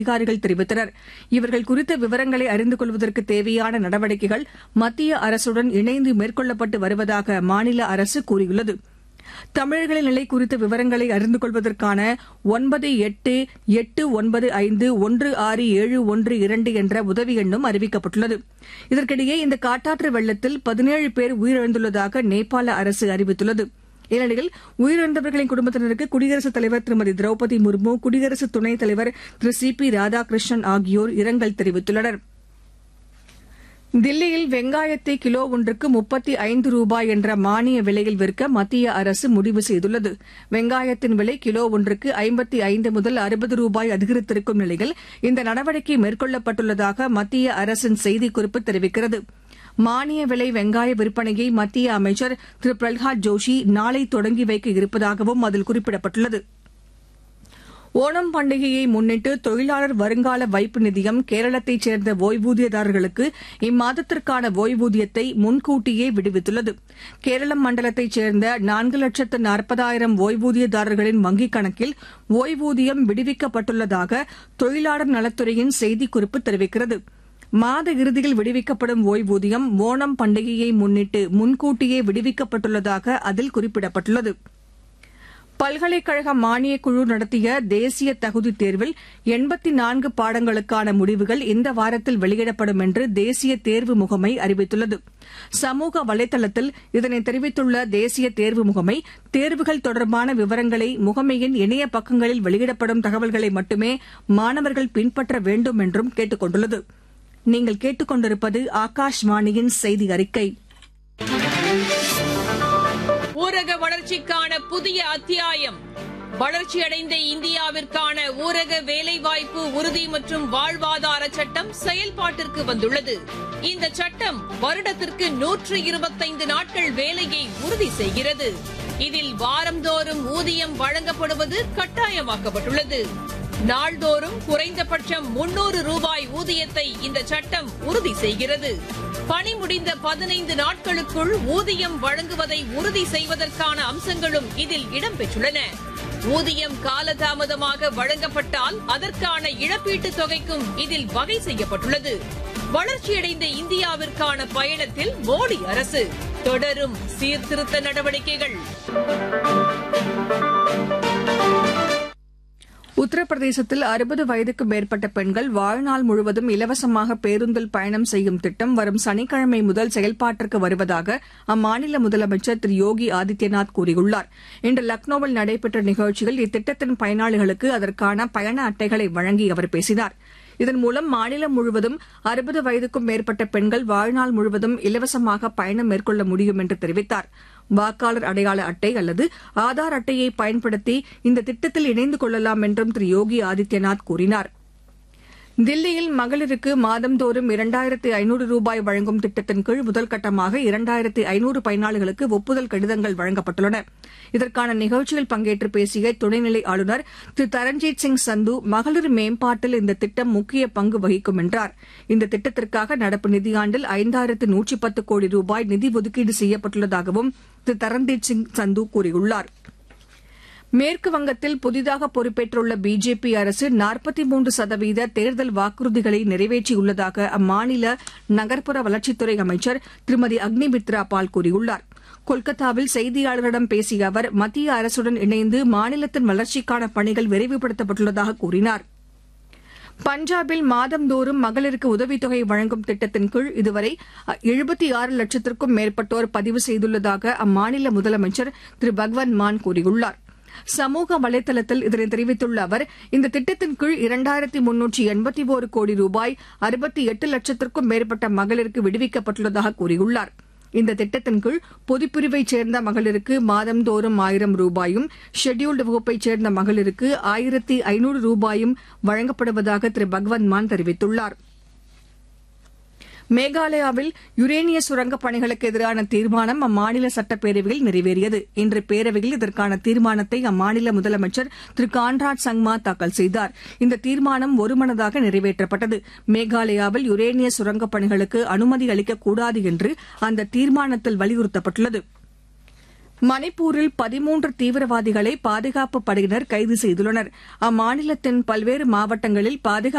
அதிகாரிகள் தெரிவித்தனர். இவர்கள் குறித்த விவரங்களை அறிந்து கொள்வதற்கு தேவையான நடவடிக்கைகள் மத்திய அரசுடன் இணைந்து மேற்கொள்ளப்பட்டு வருவதாக மாநில அரசு கூறியுள்ளது. தமிழர்களின் நிலை குறித்த விவரங்களை அறிந்து கொள்வதற்கான 9889516712 என்ற உதவி எண்ணும் அறிவிக்கப்பட்டுள்ளது. இதற்கிடையே இந்த காட்டாற்று வெள்ளத்தில் 17 பேர் உயிரிழந்துள்ளதாக நேபாள அரசு அறிவித்துள்ளது. இந்நிலையில் உயிரிழந்தவர்களின் குடும்பத்தினருக்கு குடியரசுத் தலைவர் திருமதி திரௌபதி முர்மு, குடியரசு துணைத் தலைவர் திரு சி.பி. ராதாகிருஷ்ணன் ஆகியோர் இரங்கல் தெரிவித்துள்ளனர். தில்லியில் வெங்காயத்தை கிலோ ஒன்றுக்கு 35 ரூபாய் என்ற மானிய விலையில் விற்க மத்திய அரசு முடிவு செய்துள்ளது. வெங்காயத்தின் விலை கிலோ ஒன்றுக்கு 55 முதல் 60 ரூபாய் அதிகரித்திருக்கும் நிலையில் இந்த நடவடிக்கை மேற்கொள்ளப்பட்டுள்ளதாக மத்திய அரசின் செய்திக்குறிப்பு தெரிவிக்கிறது. மானிய விலை வெங்காய விற்பனையை மத்திய அமைச்சர் திரு பிரல்ஹாத் ஜோஷி நாளை தொடங்கி வைக்க இருப்பதாகவும் அதில் குறிப்பிடப்பட்டுள்ளது. ஓணம் பண்டிகையை முன்னிட்டு தொழிலாளர் வருங்கால வைப்பு நிதியம் கேரளத்தைச் சேர்ந்த ஓய்வூதியதாரர்களுக்கு இம்மாதத்திற்கான ஓய்வூதியத்தை முன்கூட்டியே விடுவித்துள்ளது. கேரளம் மண்டலத்தைச் சேர்ந்த 4,40,000 ஓய்வூதியதாரர்களின் வங்கிக் கணக்கில் ஓய்வூதியம் விடுவிக்கப்பட்டுள்ளதாக தொழிலாளர் நலத்துறையின் செய்திக்குறிப்பு தெரிவிக்கிறது. மாத இறுதியில் விடுவிக்கப்படும் ஓய்வூதியம் ஓணம் பண்டிகையை முன்னிட்டு முன்கூட்டியே விடுவிக்கப்பட்டுள்ளதாக அதில் குறிப்பிடப்பட்டுள்ளது. பல்கலைக்கழக மானியக் குழு நடத்திய தேசிய தகுதித் தேர்வில் 84 பாடங்களுக்கான முடிவுகள் இந்த வாரத்தில் வெளியிடப்படும் என்று தேசிய தேர்வு முகமை அறிவித்துள்ளது. சமூக வலைதளத்தில் இதனை தெரிவித்துள்ள தேசிய தேர்வு முகமை, தேர்வுகள் தொடர்பான விவரங்களை முகமையின் இணைய பக்கங்களில் வெளியிடப்படும் தகவல்களை மட்டுமே மாணவர்கள் பின்பற்ற வேண்டும் என்றும் கேட்டுக் கொண்டுள்ளது. நீங்கள் கேட்டுக் கொண்டிருப்பது ஆகாஷ்வாணியின் செய்தி அறிக்கை. ஊரக வளர்ச்சிக்கான புதிய அத்தியாயம். வளர்ச்சியடைந்த இந்தியாவிற்கான ஊரக வேலைவாய்ப்பு உறுதி மற்றும் வாழ்வாதார சட்டம் செயல்பாட்டிற்கு வந்துள்ளது. இந்த சட்டம் வருடத்திற்கு 125 நாட்கள் வேலையை உறுதி செய்கிறது. இதில் வாரந்தோறும் ஊதியம் வழங்கப்படுவது கட்டாயமாக்கப்பட்டுள்ளது. நாள்தோறும் குறைந்தபட்சம் 300 ரூபாய் ஊதியத்தை இந்த சட்டம் உறுதி செய்கிறது. பணி முடிந்த 15 நாட்களுக்குள் ஊதியம் வழங்குவதை உறுதி செய்வதற்கான அம்சங்களும் இதில் இடம்பெற்றுள்ளன. ஊதியம் காலதாமதமாக வழங்கப்பட்டால் அதற்கான இழப்பீட்டுத் தொகைக்கும் இதில் வகை செய்யப்பட்டுள்ளது. வளர்ச்சியடைந்த இந்தியாவிற்கான பயணத்தில் மோடி அரசு தொடரும் சீர்திருத்த நடவடிக்கைகள். உத்தரப்பிரதேசத்தில் 60 வயதுக்கு மேற்பட்ட பெண்கள் வாழ்நாள் முழுவதும் இலவசமாக பேருந்தில் பயணம் செய்யும் திட்டம் வரும் சனிக்கிழமை முதல் செயல்பாட்டிற்கு வருவதாக அம்மாநில முதலமைச்சர் திரு யோகி ஆதித்யநாத் கூறியுள்ளார். இன்று லக்னோவில் நடைபெற்ற நிகழ்ச்சியில் இத்திட்டத்தின் பயனாளிகளுக்கு அதற்கான பயண அட்டைகளை வழங்கி அவர் பேசினார். இதன் மூலம் மாநிலம் முழுவதும் 60 வயதுக்கும் மேற்பட்ட பெண்கள் வாழ்நாள் முழுவதும் இலவசமாக பயணம் மேற்கொள்ள முடியும் என்று தெரிவித்தார். வாக்காளர் அடையாள அட்டை அல்லது ஆதார் அட்டையை பயன்படுத்தி இந்த திட்டத்தில் இணைந்து கொள்ளலாம் என்றும் திரு யோகி ஆதித்யநாத் கூறினார். தில்லியில் மகளிருக்கு மாதந்தோறும் 2,500 ரூபாய் வழங்கும் திட்டத்தின் கீழ் முதல்கட்டமாக 2,500 பயனாளிகளுக்கு ஒப்புதல் கடிதங்கள் வழங்கப்பட்டுள்ளன. இதற்கான நிகழ்ச்சியில் பங்கேற்று பேசிய துணைநிலை ஆளுநர் திரு தரண்ஜீத் சிங் சந்து, மகளிர் மேம்பாட்டில் இந்த திட்டம் முக்கிய பங்கு வகிக்கும் என்றார். இந்த திட்டத்திற்காக நடப்பு நிதியாண்டில் 5,110 கோடி ரூபாய் நிதி ஒதுக்கீடு செய்யப்பட்டுள்ளதாகவும் திரு தரண்ஜீத் சிங் சந்து கூறியுள்ளார். மேற்கு வங்கத்தில் புதிதாக பொறுப்பேற்றுள்ள பிஜேபி அரசு 43% தேர்தல் வாக்குறுதிகளை நிறைவேற்றியுள்ளதாக அம்மாநில நகர்ப்புற வளர்ச்சித்துறை அமைச்சர் திருமதி அக்னிமித்ரா பால் கூறியுள்ளார். கொல்கத்தாவில் செய்தியாளர்களிடம் பேசிய அவர், மத்திய அரசுடன் இணைந்து மாநிலத்தின் வளர்ச்சிக்கான பணிகள் விரைவுபடுத்தப்பட்டுள்ளதாக கூறினார். பஞ்சாபில் மாதந்தோறும் மகளிருக்கு உதவித்தொகை வழங்கும் திட்டத்தின் கீழ் இதுவரை 76 லட்சத்திற்கும் மேற்பட்டோர் பதிவு செய்துள்ளதாக அம்மாநில முதலமைச்சர் திரு பகவந்த் மான் கூறியுள்ளார். சமூக வலைதளத்தில் இதனை தெரிவித்துள்ள அவர், இந்த திட்டத்தின் கீழ் 2,381 கோடி ரூபாய் 68 லட்சத்திற்கும் மேற்பட்ட மகளிருக்கு விடுவிக்கப்பட்டுள்ளதாக கூறியுள்ளார். இந்த திட்டத்தின் கீழ் பொதுப்பிரிவைச் சேர்ந்த மகளிருக்கு மாதந்தோறும் 1,000 ரூபாயும், ஷெட்யூல்டு வகுப்பைச் சேர்ந்த மகளிருக்கு 1,500 ரூபாயும் வழங்கப்படுவதாக திரு பகவந்த் மான் தெரிவித்துள்ளார். மேகாலயாவில் யுரேனிய சுரங்கப் பணிகளுக்கு எதிரான தீர்மானம் அம்மாநில சட்டப்பேரவையில் நிறைவேறியது. இன்று பேரவையில் இதற்கான தீர்மானத்தை அம்மாநில முதலமைச்சர் திரு கான்ராட் சங்மா தாக்கல் செய்தார். இந்த தீர்மானம் ஒருமனதாக நிறைவேற்றப்பட்டது. மேகாலயாவில் யுரேனிய சுரங்கப் பணிகளுக்கு அனுமதி அளிக்கக்கூடாது என்று அந்த தீர்மானத்தில் வலியுறுத்தப்பட்டுள்ளது. மணிப்பூரில் 13 தீவிரவாதிகளை பாதுகாப்புப் படையினர் கைது செய்துள்ளனர். அம்மாநிலத்தின் பல்வேறு மாவட்டங்களில் பாதுகாப்பு